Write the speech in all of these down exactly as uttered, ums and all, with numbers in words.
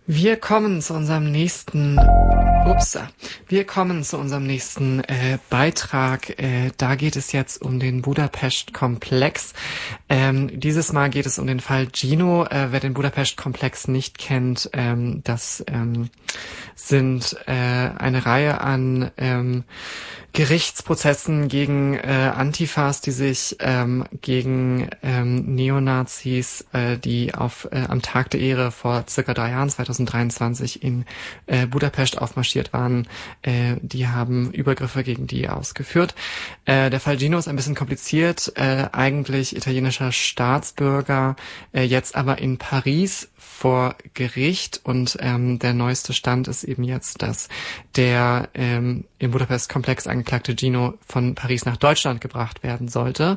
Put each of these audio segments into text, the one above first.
Wir kommen zu unserem nächsten, ups, wir kommen zu unserem nächsten äh, Beitrag. Äh, da geht es jetzt um den Budapest-Komplex. Ähm, dieses Mal geht es um den Fall Gino. Äh, wer den Budapest-Komplex nicht kennt, ähm, das ähm, sind äh, eine Reihe an ähm, Gerichtsprozessen gegen äh, Antifas, die sich ähm, gegen ähm, Neonazis, äh, die auf äh, am Tag der Ehre vor circa drei Jahren, zwanzig dreiundzwanzig, in äh, Budapest aufmarschiert waren, äh, die haben Übergriffe gegen die ausgeführt. Äh, der Fall Gino ist ein bisschen kompliziert, äh, eigentlich italienischer Staatsbürger, äh, jetzt aber in Paris vor Gericht, und ähm, der neueste Stand ist eben jetzt, dass der ähm, im Budapest-Komplex angeklagte Gino von Paris nach Deutschland gebracht werden sollte.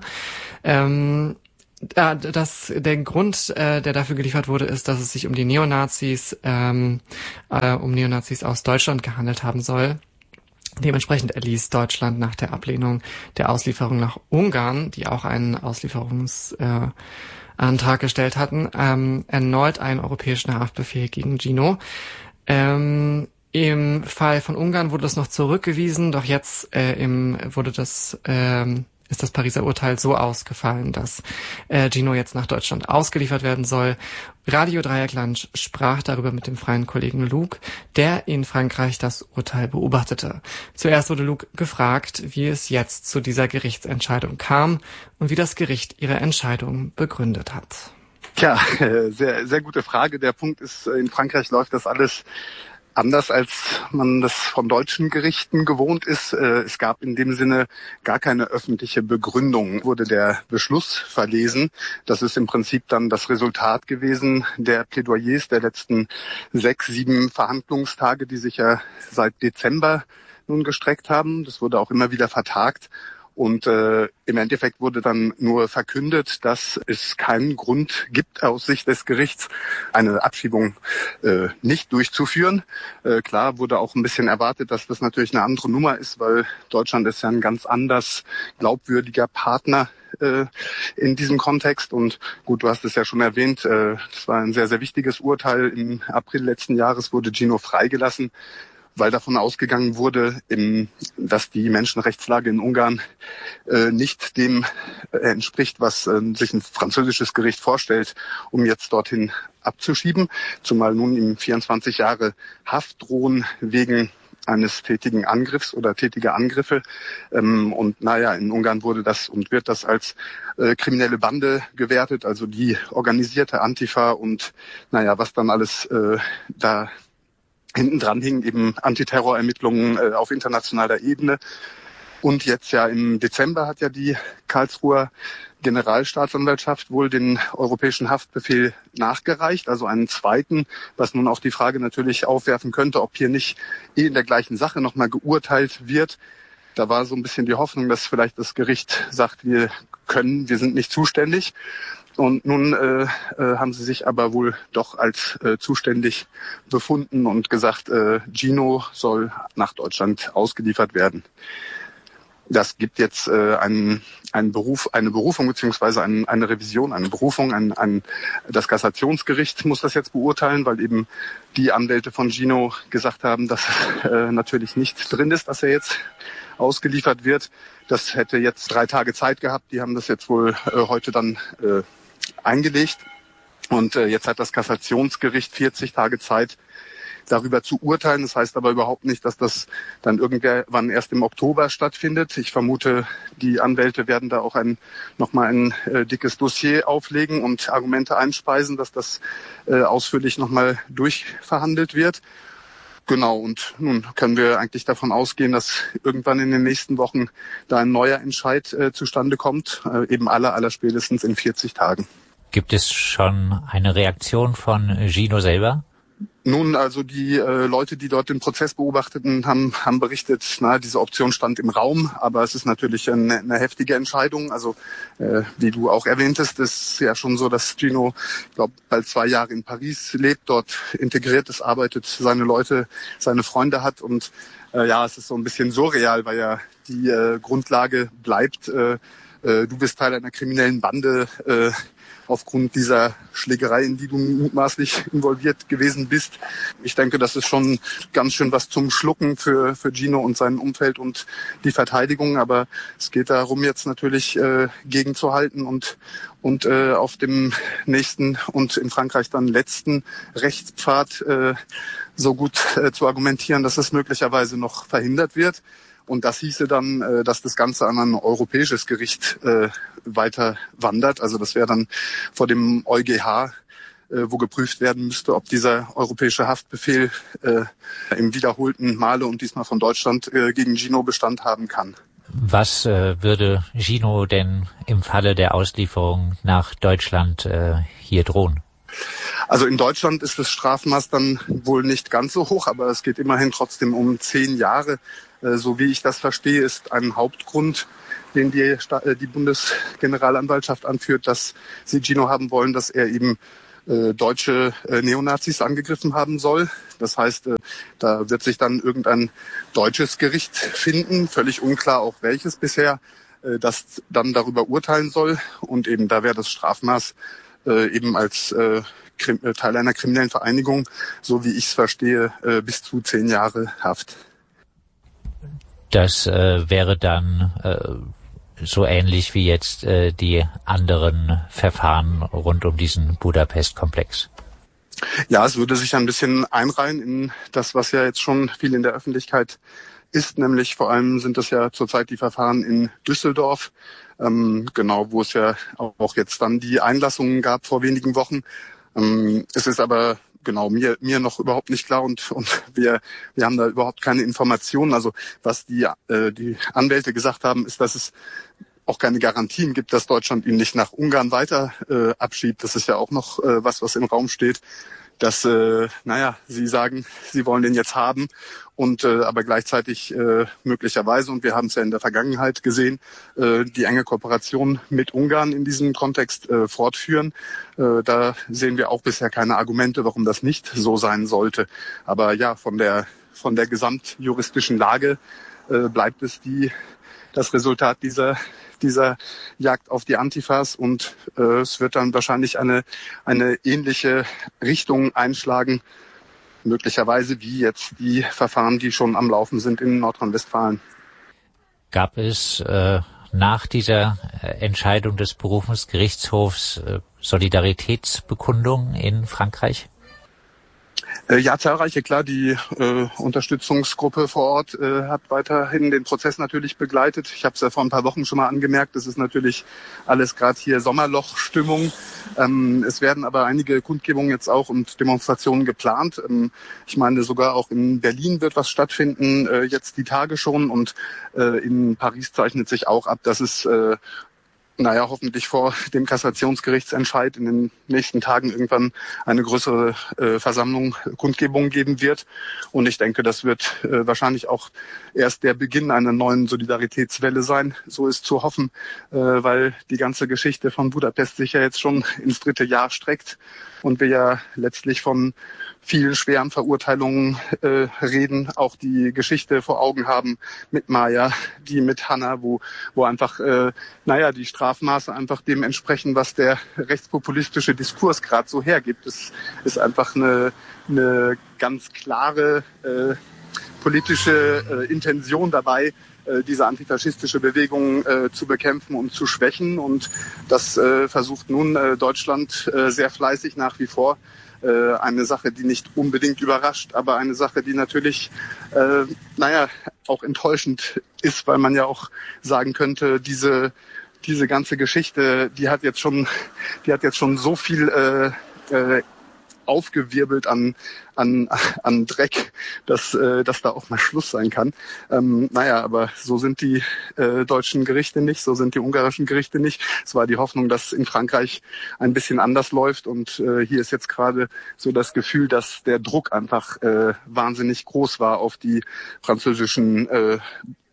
Ähm, äh, das, der Grund, äh, der dafür geliefert wurde, ist, dass es sich um die Neonazis, ähm, äh, um Neonazis aus Deutschland gehandelt haben soll. Dementsprechend erließ Deutschland nach der Ablehnung der Auslieferung nach Ungarn, die auch einen Auslieferungs äh, Antrag gestellt hatten, ähm, erneut einen europäischen Haftbefehl gegen Gino. Ähm, Im Fall von Ungarn wurde das noch zurückgewiesen, doch jetzt äh, im, wurde das ähm, ist das Pariser Urteil so ausgefallen, dass äh, Gino jetzt nach Deutschland ausgeliefert werden soll. Radio Dreieckland sprach darüber mit dem freien Kollegen Luke, der in Frankreich das Urteil beobachtete. Zuerst wurde Luke gefragt, wie es jetzt zu dieser Gerichtsentscheidung kam und wie das Gericht ihre Entscheidung begründet hat. Tja, sehr, sehr gute Frage. Der Punkt ist, in Frankreich läuft das alles anders, als man das von deutschen Gerichten gewohnt ist. Es gab in dem Sinne gar keine öffentliche Begründung. Wurde der Beschluss verlesen. Das ist im Prinzip dann das Resultat gewesen der Plädoyers der letzten sechs, sieben Verhandlungstage, die sich ja seit Dezember nun gestreckt haben. Das wurde auch immer wieder vertagt. Und äh, im Endeffekt wurde dann nur verkündet, dass es keinen Grund gibt, aus Sicht des Gerichts eine Abschiebung äh, nicht durchzuführen. Äh, klar wurde auch ein bisschen erwartet, dass das natürlich eine andere Nummer ist, weil Deutschland ist ja ein ganz anders glaubwürdiger Partner äh, in diesem Kontext. Und gut, du hast es ja schon erwähnt, äh, das war ein sehr, sehr wichtiges Urteil. Im April letzten Jahres wurde Gino freigelassen, weil davon ausgegangen wurde, im, dass die Menschenrechtslage in Ungarn äh, nicht dem äh, entspricht, was äh, sich ein französisches Gericht vorstellt, um jetzt dorthin abzuschieben. Zumal nun ihm vierundzwanzig Jahre Haft drohen wegen eines tätigen Angriffs oder tätiger Angriffe. Ähm, und naja, in Ungarn wurde das und wird das als äh, kriminelle Bande gewertet, also die organisierte Antifa und naja, was dann alles äh, da hinten dran hingen, eben Antiterrorermittlungen äh, auf internationaler Ebene. Und jetzt ja im Dezember hat ja die Karlsruher Generalstaatsanwaltschaft wohl den europäischen Haftbefehl nachgereicht, also einen zweiten, was nun auch die Frage natürlich aufwerfen könnte, ob hier nicht eh in der gleichen Sache nochmal geurteilt wird. Da war so ein bisschen die Hoffnung, dass vielleicht das Gericht sagt, wir können, wir sind nicht zuständig. Und nun äh, äh, haben sie sich aber wohl doch als äh, zuständig befunden und gesagt, äh, Gino soll nach Deutschland ausgeliefert werden. Das gibt jetzt äh, einen, einen Beruf, eine Berufung beziehungsweise ein, eine Revision, eine Berufung. Ein, ein, das Kassationsgericht muss das jetzt beurteilen, weil eben die Anwälte von Gino gesagt haben, dass äh, natürlich nicht drin ist, dass er jetzt ausgeliefert wird. Das hätte jetzt drei Tage Zeit gehabt. Die haben das jetzt wohl äh, heute dann äh, eingelegt. Und äh, jetzt hat das Kassationsgericht vierzig Tage Zeit, darüber zu urteilen. Das heißt aber überhaupt nicht, dass das dann irgendwann erst im Oktober stattfindet. Ich vermute, die Anwälte werden da auch ein nochmal ein äh, dickes Dossier auflegen und Argumente einspeisen, dass das äh, ausführlich nochmal durchverhandelt wird. Genau, und nun können wir eigentlich davon ausgehen, dass irgendwann in den nächsten Wochen da ein neuer Entscheid äh, zustande kommt, äh, eben aller, aller spätestens in vierzig Tagen. Gibt es schon eine Reaktion von Gino selber? Nun, also die äh, Leute, die dort den Prozess beobachteten, haben, haben berichtet, na, diese Option stand im Raum, aber es ist natürlich eine, eine heftige Entscheidung. Also äh, wie du auch erwähntest, ist ja schon so, dass Gino, ich glaube, bald zwei Jahre in Paris lebt, dort integriert ist, arbeitet, seine Leute, seine Freunde hat und äh, ja, es ist so ein bisschen surreal, weil ja die äh, Grundlage bleibt, äh, äh, du bist Teil einer kriminellen Bande, äh, aufgrund dieser Schlägerei, in die du mutmaßlich involviert gewesen bist. Ich denke, das ist schon ganz schön was zum Schlucken für, für Gino und sein Umfeld und die Verteidigung. Aber es geht darum, jetzt natürlich äh, gegenzuhalten und, und äh, auf dem nächsten und in Frankreich dann letzten Rechtspfad äh, so gut äh, zu argumentieren, dass es möglicherweise noch verhindert wird. Und das hieße dann, äh, dass das Ganze an ein europäisches Gericht äh, weiter wandert. Also das wäre dann vor dem EuGH, äh, wo geprüft werden müsste, ob dieser europäische Haftbefehl äh, im wiederholten Male und diesmal von Deutschland äh, gegen Gino Bestand haben kann. Was äh, würde Gino denn im Falle der Auslieferung nach Deutschland äh, hier drohen? Also in Deutschland ist das Strafmaß dann wohl nicht ganz so hoch, aber es geht immerhin trotzdem um zehn Jahre. So wie ich das verstehe, ist ein Hauptgrund, den die, die Bundesgeneralanwaltschaft anführt, dass sie Gino haben wollen, dass er eben äh, deutsche äh, Neonazis angegriffen haben soll. Das heißt, äh, da wird sich dann irgendein deutsches Gericht finden, völlig unklar auch welches bisher, äh, das dann darüber urteilen soll. Und eben da wäre das Strafmaß äh, eben als äh, Teil einer kriminellen Vereinigung, so wie ich es verstehe, äh, bis zu zehn Jahre Haft. Das äh, wäre dann äh, so ähnlich wie jetzt äh, die anderen Verfahren rund um diesen Budapest-Komplex. Ja, es würde sich ein bisschen einreihen in das, was ja jetzt schon viel in der Öffentlichkeit ist, nämlich vor allem sind es ja zurzeit die Verfahren in Düsseldorf, ähm, genau, wo es ja auch jetzt dann die Einlassungen gab vor wenigen Wochen. Ähm, es ist aber genau mir mir noch überhaupt nicht klar und und wir wir haben da überhaupt keine Informationen. Also was die äh, die Anwälte gesagt haben, ist, dass es auch keine Garantien gibt, dass Deutschland ihn nicht nach Ungarn weiter äh, abschiebt. Das ist ja auch noch äh, was, was im Raum steht. Dass, äh, naja, sie sagen, sie wollen den jetzt haben und äh, aber gleichzeitig äh, möglicherweise, und wir haben es ja in der Vergangenheit gesehen, äh, die enge Kooperation mit Ungarn in diesem Kontext äh, fortführen. Äh, da sehen wir auch bisher keine Argumente, warum das nicht so sein sollte. Aber ja, von der von der gesamtjuristischen Lage äh, bleibt es die das Resultat dieser dieser Jagd auf die Antifas und äh, es wird dann wahrscheinlich eine eine ähnliche Richtung einschlagen, möglicherweise wie jetzt die Verfahren, die schon am Laufen sind in Nordrhein-Westfalen. Gab es äh, nach dieser Entscheidung des Berufungsgerichtshofs äh, Solidaritätsbekundungen in Frankreich? Ja, zahlreiche, klar. Die äh, Unterstützungsgruppe vor Ort äh, hat weiterhin den Prozess natürlich begleitet. Ich habe es ja vor ein paar Wochen schon mal angemerkt. Das ist natürlich alles gerade hier Sommerlochstimmung. Ähm, es werden aber einige Kundgebungen jetzt auch und Demonstrationen geplant. Ähm, ich meine, sogar auch in Berlin wird was stattfinden, äh, jetzt die Tage schon. Und äh, in Paris zeichnet sich auch ab, dass es äh, naja, hoffentlich vor dem Kassationsgerichtsentscheid in den nächsten Tagen irgendwann eine größere äh, Versammlung, Kundgebung geben wird. Und ich denke, das wird äh, wahrscheinlich auch erst der Beginn einer neuen Solidaritätswelle sein. So ist zu hoffen, äh, weil die ganze Geschichte von Budapest sich ja jetzt schon ins dritte Jahr streckt und wir ja letztlich von vielen schweren Verurteilungen äh, reden, auch die Geschichte vor Augen haben mit Maya, die mit Hanna, wo wo einfach, äh, naja, die Strafmaße einfach dem entsprechen, was der rechtspopulistische Diskurs gerade so hergibt. Es ist einfach eine, eine ganz klare äh, politische äh, Intention dabei, äh, diese antifaschistische Bewegung äh, zu bekämpfen und zu schwächen. Und das äh, versucht nun äh, Deutschland äh, sehr fleißig nach wie vor. Äh, eine Sache, die nicht unbedingt überrascht, aber eine Sache, die natürlich, äh, naja, auch enttäuschend ist, weil man ja auch sagen könnte, diese diese ganze Geschichte, die hat jetzt schon, die hat jetzt schon so viel äh, äh, aufgewirbelt an an an Dreck, dass äh, dass da auch mal Schluss sein kann. Ähm, naja, aber so sind die äh, deutschen Gerichte nicht, so sind die ungarischen Gerichte nicht. Es war die Hoffnung, dass in Frankreich ein bisschen anders läuft und äh, hier ist jetzt gerade so das Gefühl, dass der Druck einfach äh, wahnsinnig groß war auf die französischen äh,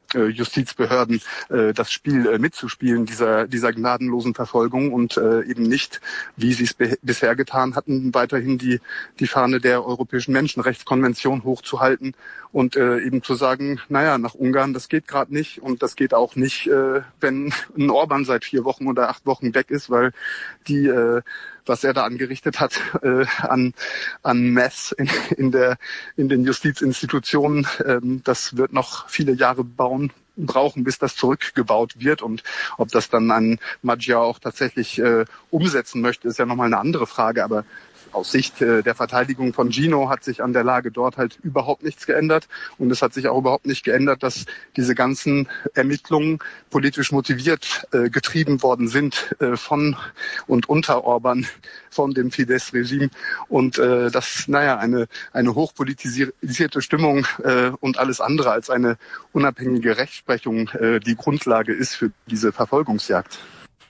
äh, Justizbehörden äh, das Spiel äh, mitzuspielen, dieser dieser gnadenlosen Verfolgung und äh, eben nicht, wie sie es be- bisher getan hatten, weiterhin die die Fahne der Europäischen Menschenrechtskonvention hochzuhalten und äh, eben zu sagen, naja, nach Ungarn, das geht gerade nicht und das geht auch nicht, äh, wenn ein Orban seit vier Wochen oder acht Wochen weg ist, weil die, äh, was er da angerichtet hat, äh, an an Mess in, in der in den Justizinstitutionen, äh, das wird noch viele Jahre bauen brauchen, bis das zurückgebaut wird. Und ob das dann ein Magyar auch tatsächlich äh, umsetzen möchte, ist ja nochmal eine andere Frage. Aber aus Sicht äh, der Verteidigung von Gino hat sich an der Lage dort halt überhaupt nichts geändert. Und es hat sich auch überhaupt nicht geändert, dass diese ganzen Ermittlungen politisch motiviert äh, getrieben worden sind äh, von und unter Orban, von dem Fidesz-Regime. Und äh, dass, naja, eine, eine hochpolitisierte Stimmung äh, und alles andere als eine unabhängige Rechtsprechung äh, die Grundlage ist für diese Verfolgungsjagd.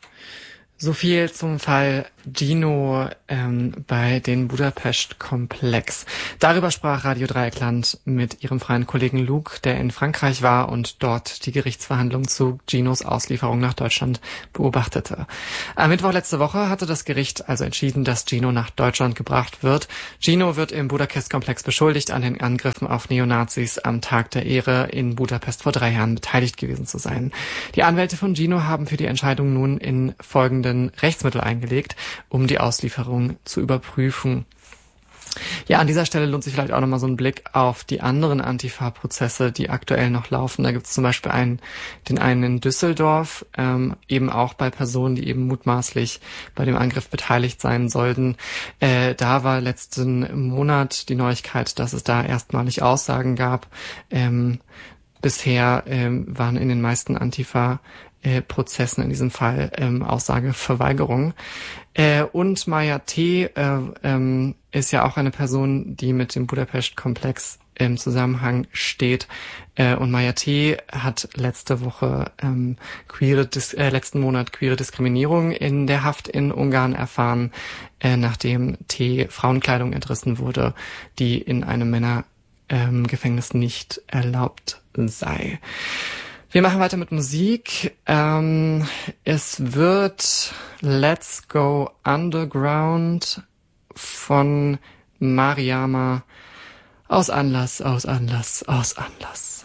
So viel zum Fall Gino ähm, bei den Budapest-Komplex. Darüber sprach Radio Dreieckland mit ihrem freien Kollegen Luke, der in Frankreich war und dort die Gerichtsverhandlung zu Ginos Auslieferung nach Deutschland beobachtete. Am Mittwoch letzte Woche hatte das Gericht also entschieden, dass Gino nach Deutschland gebracht wird. Gino wird im Budapest-Komplex beschuldigt, an den Angriffen auf Neonazis am Tag der Ehre in Budapest vor drei Jahren beteiligt gewesen zu sein. Die Anwälte von Gino haben für die Entscheidung nun in folgenden Rechtsmittel eingelegt, um die Auslieferung zu überprüfen. Ja, an dieser Stelle lohnt sich vielleicht auch nochmal so ein Blick auf die anderen Antifa-Prozesse, die aktuell noch laufen. Da gibt es zum Beispiel einen, den einen in Düsseldorf, ähm, eben auch bei Personen, die eben mutmaßlich bei dem Angriff beteiligt sein sollten. Äh, da war letzten Monat die Neuigkeit, dass es da erstmalig Aussagen gab. Ähm, bisher ähm, waren in den meisten Antifa Äh, Prozessen in diesem Fall ähm, Aussageverweigerung. Äh, und Maya T. Äh, ähm, ist ja auch eine Person, die mit dem Budapest-Komplex im Zusammenhang steht. Äh, und Maya T. hat letzte Woche ähm, queere Dis- äh, letzten Monat queere Diskriminierung in der Haft in Ungarn erfahren, äh, nachdem T. Frauenkleidung entrissen wurde, die in einem Männergefängnis ähm, nicht erlaubt sei. Wir machen weiter mit Musik. Ähm, es wird Let's Go Underground von Mariama aus Anlass, aus Anlass, aus Anlass.